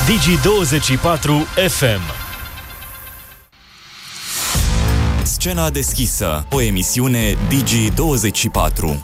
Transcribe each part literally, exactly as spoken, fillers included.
Digi douăzeci și patru F M. Scena deschisă, o emisiune Digi douăzeci și patru.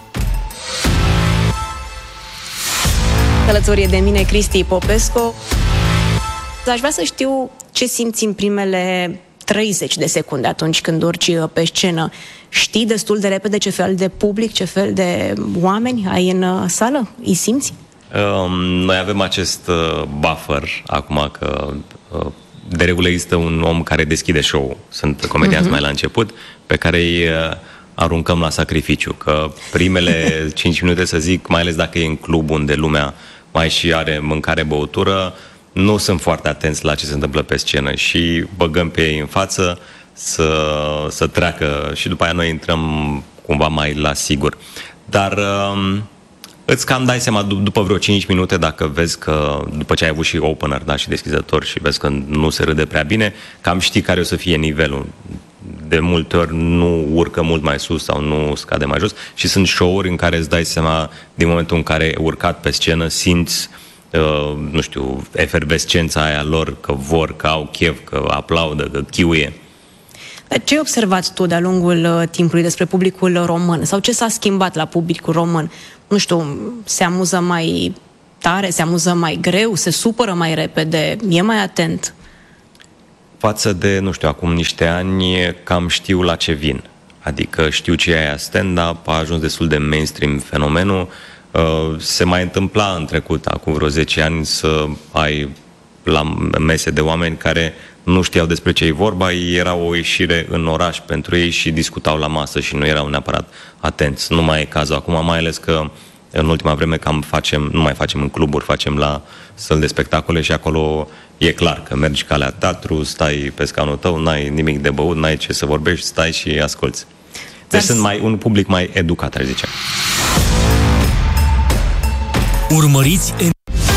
Alături de mine Cristi Popescu. Aș vrea să știu ce simți în primele treizeci de secunde atunci când urci pe scenă. Știi destul de repede ce fel de public, ce fel de oameni ai în sală? Îi simți? Um, noi avem acest uh, buffer acum că uh, de regulă există un om care deschide show-ul. Sunt comedianți uh-huh. mai la început, pe care îi uh, aruncăm la sacrificiu. Că primele cinci minute, să zic, mai ales dacă e în club unde lumea mai și are mâncare, băutură, nu sunt foarte atenți la ce se întâmplă pe scenă și băgăm pe ei în față să, să treacă și după aia noi intrăm cumva mai la sigur. Dar uh, îți cam dai seama după vreo cinci minute, dacă vezi că, după ce ai avut și opener, da, și deschizător și vezi că nu se râde prea bine, cam știi care o să fie nivelul. De multe ori nu urcă mult mai sus sau nu scade mai jos și sunt show-uri în care îți dai seama, din momentul în care ai urcat pe scenă, simți, uh, nu știu, efervescența aia lor, că vor, că au chef, că aplaudă, că chiuie. Dar ce ai observat tu de-a lungul uh, timpului despre publicul român? Sau ce s-a schimbat la publicul român? Nu știu, se amuză mai tare, se amuză mai greu, se supără mai repede, e mai atent? Față de, nu știu, acum niște ani, cam știu la ce vin. Adică știu ce e aia stand-up, a ajuns destul de mainstream fenomenul. Se mai întâmpla în trecut, acum vreo zece ani, să ai la mese de oameni care nu știau despre ce e vorba, era o ieșire în oraș pentru ei și discutau la masă și nu erau neapărat atenți. Nu mai e cazul acum, mai ales că în ultima vreme cam facem, nu mai facem în cluburi, facem la săli de spectacole și acolo e clar că mergi ca la teatru, stai pe scaunul tău, n-ai nimic de băut, n-ai ce să vorbești, stai și asculți. Deci sunt mai, un public mai educat, aș zice. Urmăriți în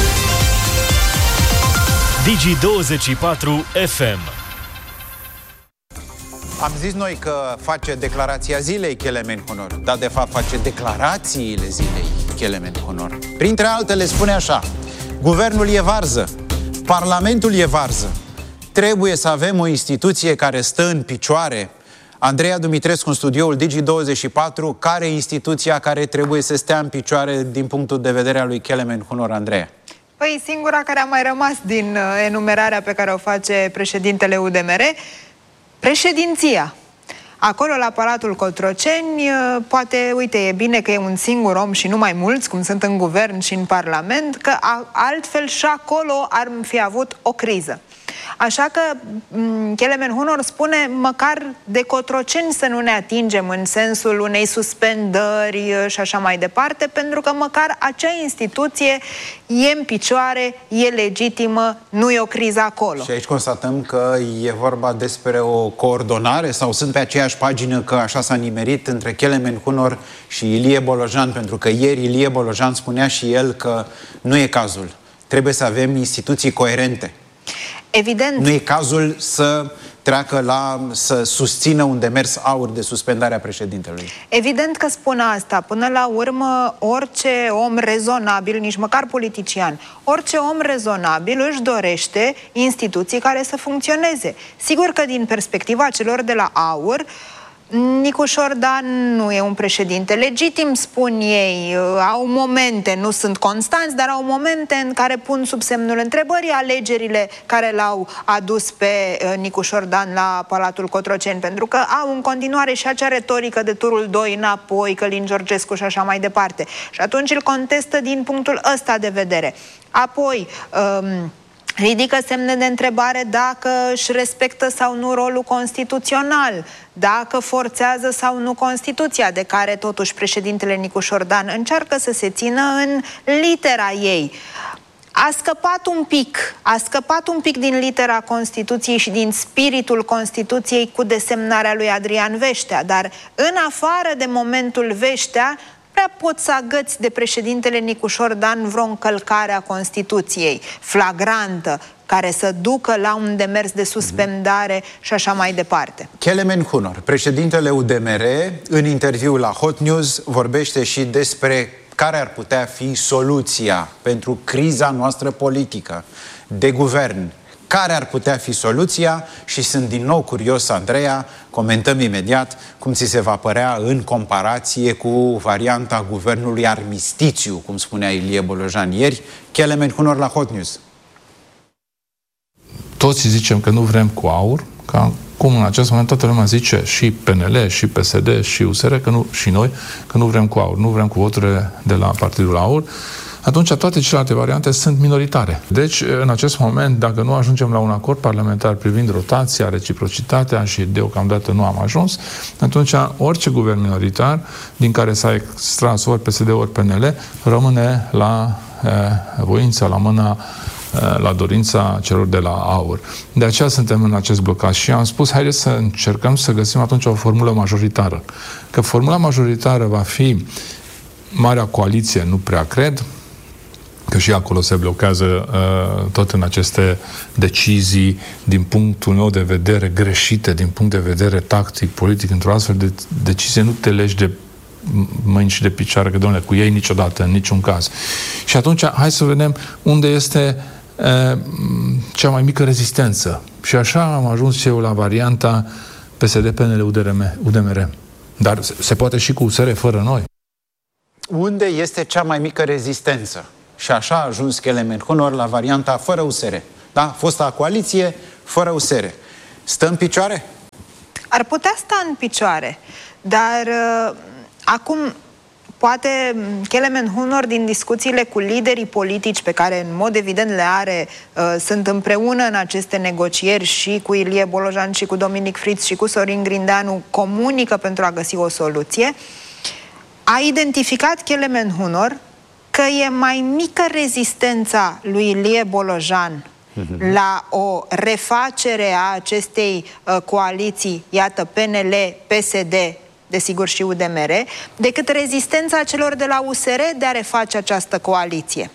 Digi douăzeci și patru F M. Am zis noi că face declarația zilei Kelemen Hunor, dar de fapt face declarațiile zilei Kelemen Hunor. Printre altele spune așa: guvernul e varză, parlamentul e varză, trebuie să avem o instituție care stă în picioare. Andreea Dumitrescu în studioul Digi douăzeci și patru, care e instituția care trebuie să stea în picioare din punctul de vedere al lui Kelemen Hunor, Andreea? Păi singura care a mai rămas din enumerarea pe care o face președintele U D M R, președinția. Acolo, la Palatul Cotroceni, poate, uite, e bine că e un singur om și nu mai mulți, cum sunt în guvern și în parlament, că altfel și acolo ar fi avut o criză. Așa că Kelemen Hunor spune măcar de Cotroceni să nu ne atingem în sensul unei suspendări și așa mai departe, pentru că măcar acea instituție e în picioare, e legitimă, nu e o criză acolo. Și aici constatăm că e vorba despre o coordonare sau sunt pe aceeași pagină că așa s-a nimerit între Kelemen Hunor și Ilie Bolojan, pentru că ieri Ilie Bolojan spunea și el că nu e cazul. Trebuie să avem instituții coerente. Evident. Nu e cazul să treacă la, să susțină un demers aur de suspendare a președintelui. Evident că spun asta. Până la urmă, orice om rezonabil, nici măcar politician, orice om rezonabil își dorește instituții care să funcționeze. Sigur că din perspectiva celor de la AUR, Nicu Șordan nu e un președinte legitim, spun ei. Au momente, nu sunt constanți, dar au momente în care pun sub semnul întrebării alegerile care l-au adus pe Nicu Șordan la Palatul Cotroceni, pentru că au în continuare și acea retorică de turul doi înapoi, Călin Georgescu și așa mai departe. Și atunci îl contestă din punctul ăsta de vedere. Apoi Um, ridică semne de întrebare dacă își respectă sau nu rolul constituțional, dacă forțează sau nu Constituția, de care totuși președintele Nicu Șordan încearcă să se țină în litera ei. A scăpat un pic, a scăpat un pic din litera Constituției și din spiritul Constituției cu desemnarea lui Adrian Veștea, dar în afară de momentul Veștea, prea poți să agăți de președintele Nicu Șordan vreo încălcare a Constituției flagrantă, care să ducă la un demers de suspendare și așa mai departe. Kelemen Hunor, președintele U D M R, în interviul la Hot News, vorbește și despre care ar putea fi soluția pentru criza noastră politică de guvern. Care ar putea fi soluția? Și sunt din nou curios, Andreea, comentăm imediat cum ți se va părea în comparație cu varianta guvernului armistițiu, cum spunea Ilie Bolojan ieri. Kelemen Hunor la Hot News. Toți zicem că nu vrem cu aur, ca cum în acest moment toată lumea zice, și P N L, și P S D, și U S R, că nu, și noi, că nu vrem cu aur, nu vrem cu voturile de la Partidul Aur, atunci toate celelalte variante sunt minoritare. Deci, în acest moment, dacă nu ajungem la un acord parlamentar privind rotația, reciprocitatea, și deocamdată nu am ajuns, atunci orice guvern minoritar, din care s-a extras ori P S D, ori P N L, rămâne la eh, voința, la mâna, eh, la dorința celor de la Aur. De aceea suntem în acest blocaj și am spus, haideți să încercăm să găsim atunci o formulă majoritară. Că formula majoritară va fi Marea Coaliție, nu prea cred, că și acolo se blochează uh, tot în aceste decizii, din punctul meu de vedere, greșite, din punct de vedere tactic, politic. Într-o astfel de decizie nu te legi de mâini și de picioare, că, domnule, cu ei niciodată, în niciun caz. Și atunci, hai să vedem unde este uh, cea mai mică rezistență. Și așa am ajuns și eu la varianta P S D, P N L, U D M R. Dar se poate și cu U S R fără noi. Unde este cea mai mică rezistență? Și așa a ajuns Kelemen Hunor la varianta fără U S R. Da? Fosta coaliție fără U S R. Stă în picioare? Ar putea sta în picioare, dar uh, acum poate Kelemen Hunor, din discuțiile cu liderii politici pe care în mod evident le are, uh, sunt împreună în aceste negocieri, și cu Ilie Bolojan, și cu Dominic Fritz, și cu Sorin Grindeanu, comunică pentru a găsi o soluție. A identificat Kelemen Hunor că e mai mică rezistența lui Ilie Bolojan mm-hmm. la o refacere a acestei uh, coaliții, iată, P N L, P S D, desigur și U D M R, decât rezistența celor de la U S R de a reface această coaliție.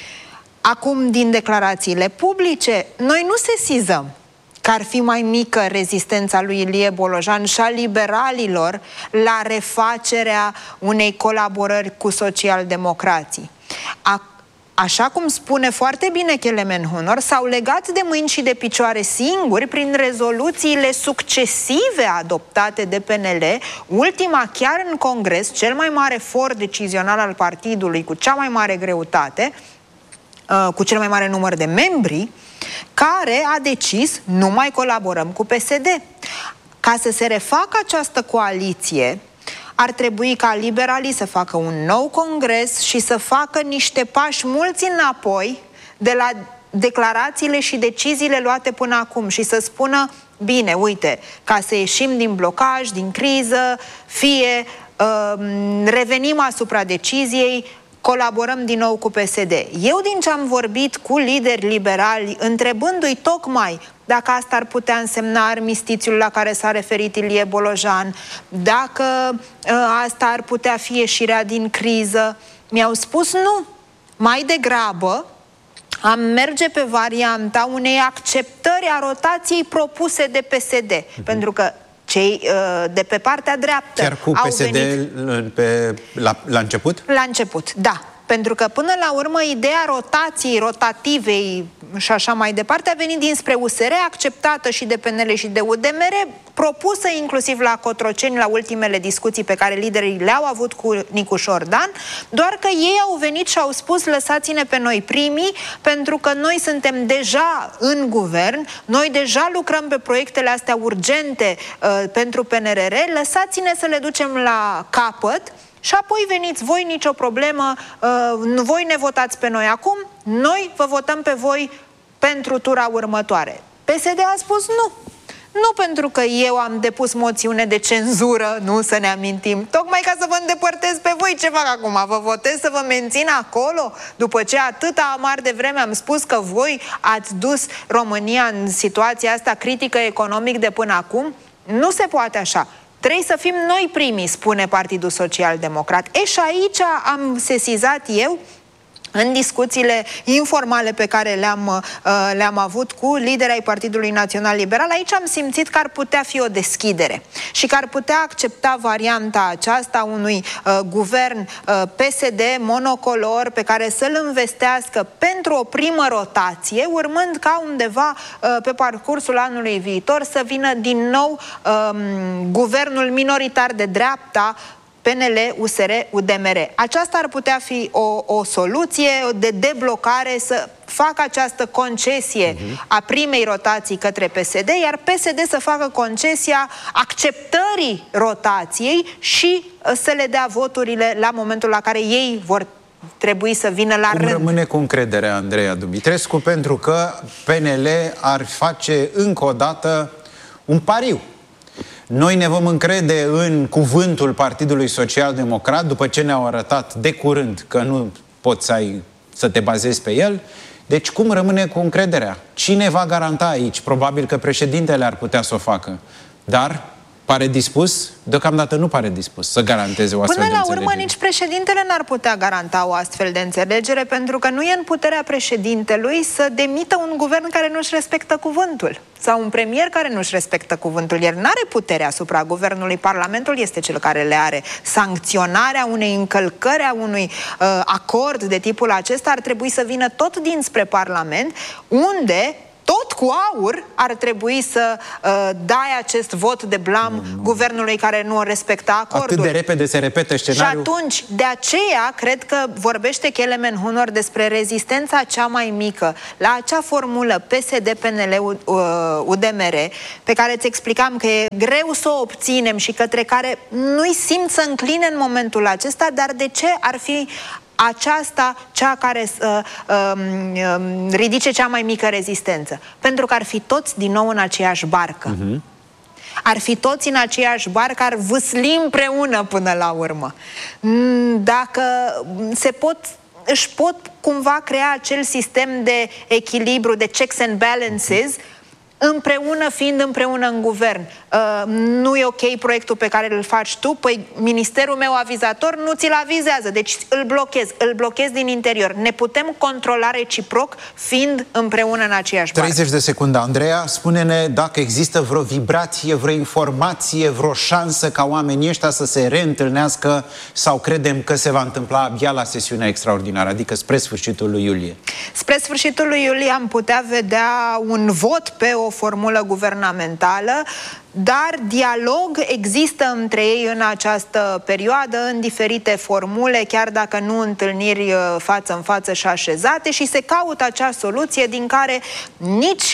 Acum, din declarațiile publice, noi nu sesizăm că ar fi mai mică rezistența lui Ilie Bolojan și a liberalilor la refacerea unei colaborări cu socialdemocrații. A, așa cum spune foarte bine Kelemen Hunor, s-au legat de mâini și de picioare singuri prin rezoluțiile succesive adoptate de P N L, ultima chiar în Congres, cel mai mare for decizional al partidului, cu cea mai mare greutate, uh, cu cel mai mare număr de membri, care a decis nu mai colaborăm cu P S D. Ca să se refacă această coaliție, ar trebui ca liberalii să facă un nou congres și să facă niște pași mulți înapoi de la declarațiile și deciziile luate până acum și să spună, bine, uite, ca să ieșim din blocaj, din criză, fie uh, revenim asupra deciziei, colaborăm din nou cu P S D. Eu, din ce am vorbit cu lideri liberali, întrebându-i tocmai dacă asta ar putea însemna armistițiul la care s-a referit Ilie Bolojan, dacă uh, asta ar putea fi ieșirea din criză, mi-au spus nu. Mai degrabă am merge pe varianta unei acceptări a rotației propuse de P S D. Uh-huh. Pentru că cei uh, de pe partea dreaptă chiar cu au P S D venit... pe, la, la început? La început, da. Pentru că până la urmă ideea rotației, rotativei și așa mai departe a venit dinspre U S R, acceptată și de P N L și de U D M R, propusă inclusiv la Cotroceni la ultimele discuții pe care liderii le-au avut cu Nicu Șordan, doar că ei au venit și au spus lăsați-ne pe noi primii, pentru că noi suntem deja în guvern, noi deja lucrăm pe proiectele astea urgente uh, pentru P N R R, lăsați-ne să le ducem la capăt. Și apoi veniți voi, nicio problemă, uh, voi ne votați pe noi acum, noi vă votăm pe voi pentru tura următoare. P S D a spus nu. Nu pentru că eu am depus moțiune de cenzură, nu să ne amintim, tocmai ca să vă îndepărtez pe voi. Ce fac acum? Vă votez să vă mențin acolo? După ce atâta amar de vreme am spus că voi ați dus România în situația asta critică economic de până acum? Nu se poate așa. Trebuie să fim noi primii, spune Partidul Social Democrat. E, și aici am sesizat eu în discuțiile informale pe care le-am, le-am avut cu lideri ai Partidului Național Liberal, aici am simțit că ar putea fi o deschidere și că ar putea accepta varianta aceasta unui uh, guvern uh, P S D monocolor pe care să-l învestească pentru o primă rotație, urmând ca undeva uh, pe parcursul anului viitor să vină din nou uh, guvernul minoritar de dreapta, P N L, U S R, U D M R. Aceasta ar putea fi o, o soluție de deblocare, să facă această concesie uh-huh. a primei rotații către P S D, iar P S D să facă concesia acceptării rotației și să le dea voturile la momentul la care ei vor trebui să vină la Cum rând. rămâne cu încrederea Andreea Dumitrescu? Pentru că P N L ar face încă o dată un pariu. Noi ne vom încrede în cuvântul Partidului Social Democrat după ce ne-au arătat de curând că nu poți să, ai, să te bazezi pe el. Deci cum rămâne cu încrederea? Cine va garanta aici? Probabil că președintele ar putea să o facă. Dar pare dispus? Deocamdată nu pare dispus să garanteze o astfel de înțelegere. Până la urmă, nici președintele n-ar putea garanta o astfel de înțelegere, pentru că nu e în puterea președintelui să demită un guvern care nu-și respectă cuvântul sau un premier care nu-și respectă cuvântul. El n-are puterea asupra guvernului. Parlamentul este cel care le are. Sancționarea unei încălcări a unui uh, acord de tipul acesta ar trebui să vină tot dinspre Parlament, unde tot cu aur ar trebui să uh, dai acest vot de blam mm. guvernului care nu respecta acordul. Atât de repede se repetă scenariul. Și atunci, de aceea, cred că vorbește Kelemen Hunor despre rezistența cea mai mică la acea formulă P S D P N L U D M R, pe care îți explicam că e greu să o obținem și către care nu-i simt să încline în momentul acesta, dar de ce ar fi aceasta cea care să uh, uh, ridice cea mai mică rezistență? Pentru că ar fi toți din nou în aceeași barcă. Uh-huh. Ar fi toți în aceeași barcă, ar vâsli împreună până la urmă. Dacă se pot, își pot cumva crea acel sistem de echilibru, de checks and balances, împreună, fiind împreună în guvern. Uh, nu e ok proiectul pe care îl faci tu, păi ministerul meu avizator nu ți-l avizează, deci îl blochez, îl blochez din interior. Ne putem controla reciproc fiind împreună în aceeași barcă. treizeci de secunde, Andreea, spune-ne dacă există vreo vibrație, vreo informație, vreo șansă ca oamenii ăștia să se reîntâlnească sau credem că se va întâmpla abia la sesiunea extraordinară, adică spre sfârșitul lui iulie? Spre sfârșitul lui iulie am putea vedea un vot pe o formulă guvernamentală, dar dialog există între ei în această perioadă, în diferite formule, chiar dacă nu întâlniri față în față și așezate, și se caută acea soluție din care nici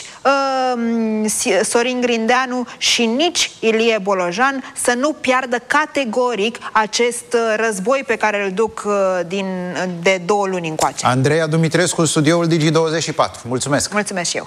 uh, Sorin Grindeanu și nici Ilie Bolojan să nu piardă categoric acest război pe care îl duc din, de două luni încoace. Andreea Dumitrescu, studioul Digi douăzeci și patru. Mulțumesc! Mulțumesc și eu!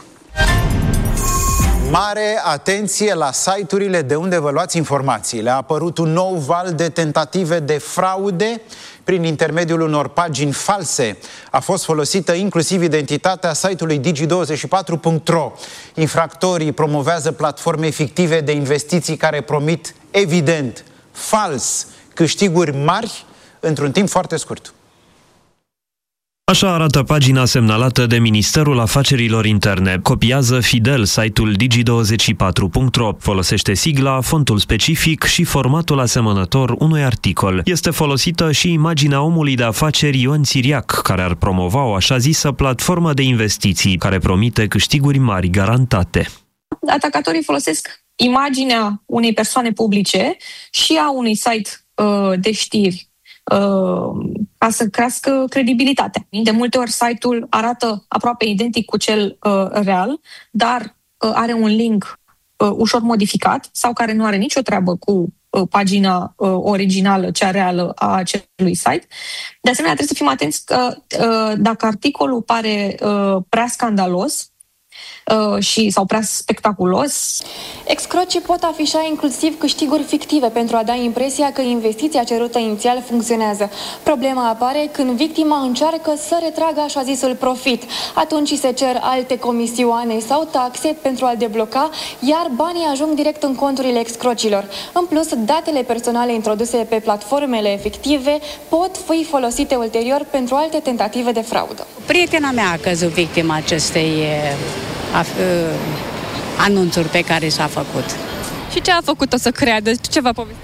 Mare atenție la site-urile de unde vă luați informațiile. A apărut un nou val de tentative de fraude prin intermediul unor pagini false. A fost folosită inclusiv identitatea site-ului digi douăzeci și patru punct ro. Infractorii promovează platforme fictive de investiții care promit, evident, fals, câștiguri mari într-un timp foarte scurt. Așa arată pagina semnalată de Ministerul Afacerilor Interne. Copiază fidel site-ul digi douăzeci și patru punct ro. Folosește sigla, fontul specific și formatul asemănător unui articol. Este folosită și imaginea omului de afaceri Ion Țiriac, care ar promova o așa zisă platformă de investiții, care promite câștiguri mari garantate. Atacatorii folosesc imaginea unei persoane publice și a unui site uh, de știri ca să crească credibilitatea. De multe ori site-ul arată aproape identic cu cel uh, real, dar uh, are un link uh, ușor modificat sau care nu are nicio treabă cu uh, pagina uh, originală, cea reală a acelui site. De asemenea, trebuie să fim atenți că uh, dacă articolul pare uh, prea scandalos, uh, și, sau prea spectaculos. Excrocii pot afișa inclusiv câștiguri fictive pentru a da impresia că investiția cerută inițial funcționează. Problema apare când victima încearcă să retragă așa zisul profit. Atunci se cer alte comisioane sau taxe pentru a debloca, iar banii ajung direct în conturile excrocilor. În plus, datele personale introduse pe platformele efective pot fi folosite ulterior pentru alte tentative de fraudă. Prietena mea a căzut victima acestei a, a, anunțuri pe care s-a făcut. Și ce a făcut-o să creadă? Ce v-a povestit?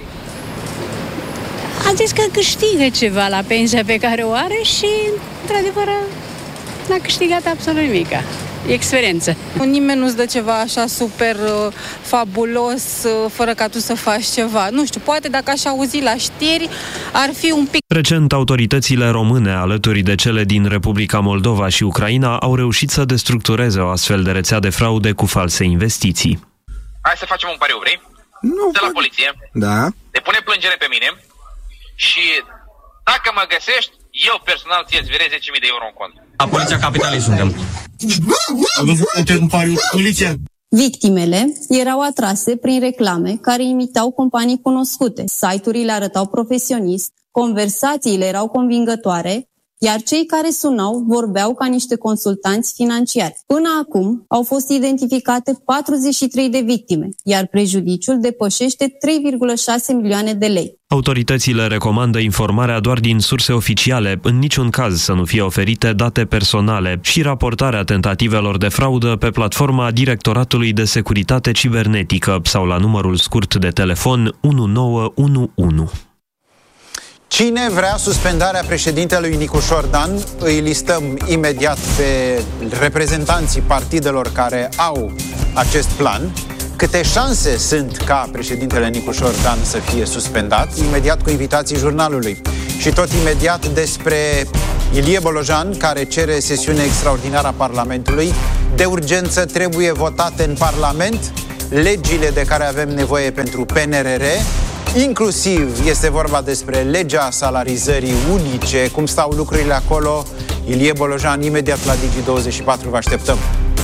A zis că câștigă ceva la pensia pe care o are și, într-adevăr, n-a câștigat absolut nimic. Experiență. Nimeni nu-ți dă ceva așa super uh, fabulos uh, fără ca tu să faci ceva. Nu știu, poate dacă aș auzi la știri ar fi un pic... Recent, autoritățile române, alături de cele din Republica Moldova și Ucraina, au reușit să destructureze o astfel de rețea de fraude cu false investiții. Hai să facem un pariu, vrei? Nu. De la poliție. Da. Depune plângere pe mine și dacă mă găsești, eu personal ți-ți virez zece mii de euro în cont. La Poliția Capitalei suntem. Am văzut un pariu. Poliția. Victimele erau atrase prin reclame care imitau companii cunoscute. Site-urile arătau profesionist, conversațiile erau convingătoare, iar cei care sunau vorbeau ca niște consultanți financiari. Până acum au fost identificate patruzeci și trei de victime, iar prejudiciul depășește trei virgulă șase milioane de lei. Autoritățile recomandă informarea doar din surse oficiale, în niciun caz să nu fie oferite date personale și raportarea tentativelor de fraudă pe platforma Directoratului de Securitate Cibernetică sau la numărul scurt de telefon unu nouă unu unu. Cine vrea suspendarea președintelui Nicușor Dan? Îi listăm imediat pe reprezentanții partidelor care au acest plan. Câte șanse sunt ca președintele Nicușor Dan să fie suspendat? Imediat cu invitații jurnalului. Și tot imediat despre Ilie Bolojan, care cere sesiune extraordinară a Parlamentului. De urgență trebuie votate în Parlament legile de care avem nevoie pentru P N R R. Inclusiv este vorba despre legea salarizării unice. Cum stau lucrurile acolo? Ilie Bolojan, imediat la Digi douăzeci și patru, vă așteptăm.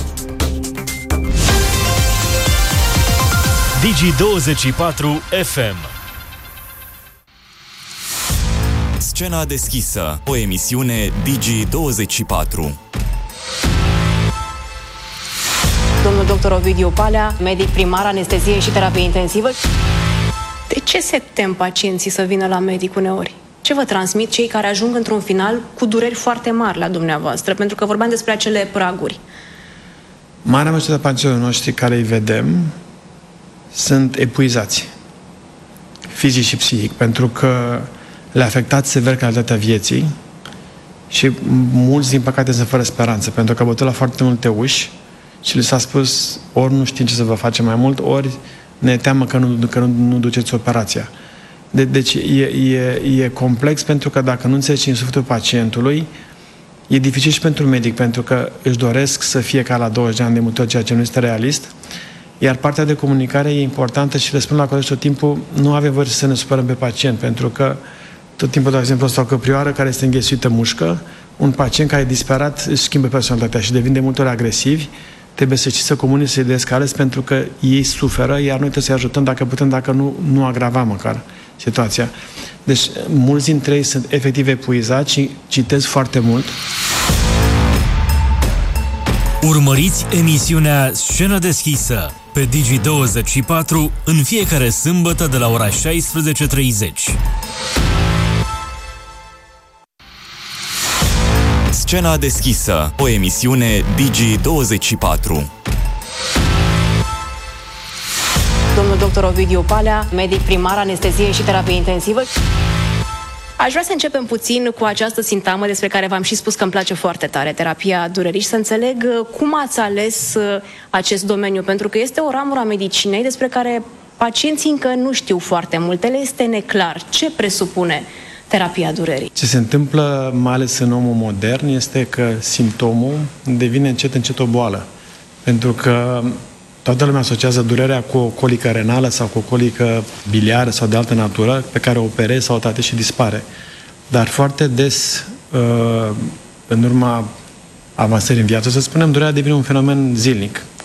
Digi douăzeci și patru F M. Scena deschisă, o emisiune Digi douăzeci și patru. Domnul doctor Ovidiu Palea, medic primar, anestezie și terapie intensivă. De ce se tem pacienții să vină la medic uneori? Ce vă transmit cei care ajung într-un final cu dureri foarte mari la dumneavoastră? Pentru că vorbeam despre acele praguri. Marea majoritate a pacienților noștri care îi vedem sunt epuizați, fizic și psihic, pentru că le-a afectat sever calitatea vieții și mulți, din păcate, sunt fără speranță, pentru că au bătut la foarte multe uși și li s-a spus ori nu știm ce să vă facem mai mult, ori ne teamă că nu, că nu, nu duceți operația. De, deci e, e, e complex, pentru că dacă nu înțelegi în sufletul pacientului, e dificil și pentru medic, pentru că își doresc să fie ca la douăzeci de ani de multe ori, ceea ce nu este realist. Iar partea de comunicare e importantă și le spun la colegi tot timpul, nu avem voie să ne supărăm pe pacient, pentru că tot timpul, de exemplu, asta o căprioară care este înghesuită mușcă, un pacient care e disperat își schimbă personalitatea și devine de multe ori agresivi. Trebuie să știți să comunici, să-i descalezi, pentru că ei suferă, iar noi trebuie să-i ajutăm dacă putem, dacă nu, nu agrava măcar situația. Deci, mulți dintre ei sunt efectiv epuizați și citesc foarte mult. Urmăriți emisiunea Scenă deschisă pe Digi douăzeci și patru în fiecare sâmbătă de la ora șaisprezece treizeci. Scena deschisă, o emisiune Digi douăzeci și patru. Domnul doctor Ovidiu Palea, medic primar, anestezie și terapie intensivă. Aș vrea să începem puțin cu această sintagmă despre care v-am și spus că îmi place foarte tare, terapia durerii, și să înțeleg cum ați ales acest domeniu, pentru că este o ramură a medicinei despre care pacienții încă nu știu foarte multe, le este neclar. Ce presupune terapia durerii? Ce se întâmplă, mai ales în omul modern, este că simptomul devine încet încet o boală. Pentru că toată lumea asociază durerea cu o colică renală sau cu o colică biliară sau de altă natură, pe care o operezi sau o tratezi și dispare. Dar foarte des, în urma avansării în viață, să spunem, durerea devine un fenomen zilnic.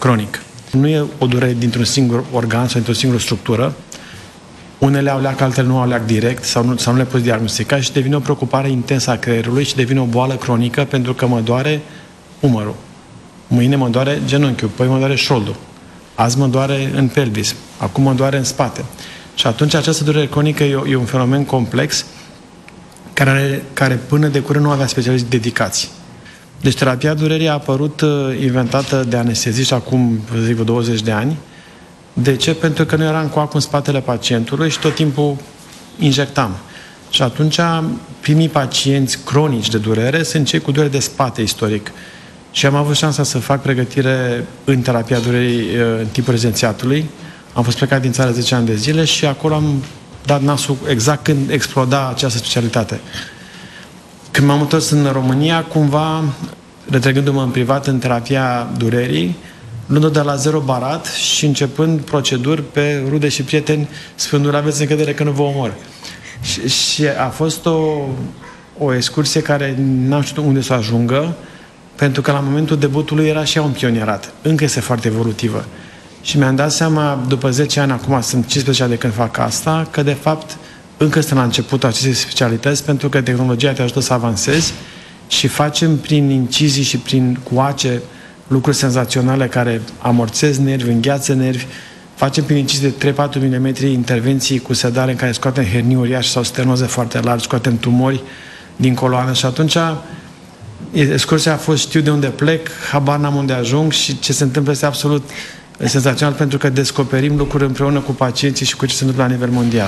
cronic. Nu e o durere dintr-un singur organ sau dintr-o singură structură. Unele au leac, altele nu au leac direct sau nu, sau nu le poți diagnostica și devine o preocupare intensă a creierului și devine o boală cronică pentru că mă doare umărul. Mâine mă doare genunchiul, păi mă doare șoldul. Azi mă doare în pelvis, acum mă doare în spate. Și atunci această durere cronică e, e un fenomen complex care, care până de curând nu avea specialiști dedicați. Deci terapia durerii a apărut inventată de anesteziști acum, zic, vreo douăzeci de ani. De ce? Pentru că nu era în coac în spatele pacientului și tot timpul injectam. Și atunci primii pacienți cronici de durere sunt cei cu durere de spate istoric. Și am avut șansa să fac pregătire în terapia durerii în timpul rezidențiatului. Am fost plecat din țară zece ani de zile și acolo am dat nasul exact când exploda această specialitate. Când m-am întors în România, cumva, retrăgându-mă în privat în terapia durerii, luând-o de la zero barat și începând proceduri pe rude și prieteni, spunându-le, aveți încredere că nu vă omor. Și, și a fost o, o excursie care n-am știut unde să ajungă, pentru că la momentul debutului era și ea un pionierat. Încă este foarte evolutivă. Și mi-am dat seama, după zece ani, acum sunt cincisprezece ani de când fac asta, că de fapt încă suntem la începutul acestei specialități, pentru că tehnologia te ajută să avansezi și facem prin incizii și prin coace lucruri senzaționale care amorțez nervi, îngheață nervi, facem prin incizii de trei patru milimetri intervenții cu sedare în care scoatem hernii uriașe sau stenoze foarte largi, scoatem tumori din coloană și atunci excursia a fost, știu de unde plec, habar n-am unde ajung și ce se întâmplă este absolut senzațional pentru că descoperim lucruri împreună cu pacienții și cu ce se întâmplă la nivel mondial.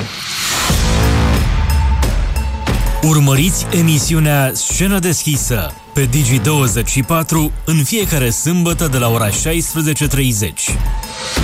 Urmăriți emisiunea Scenă deschisă pe Digi douăzeci și patru în fiecare sâmbătă de la ora șaisprezece și treizeci.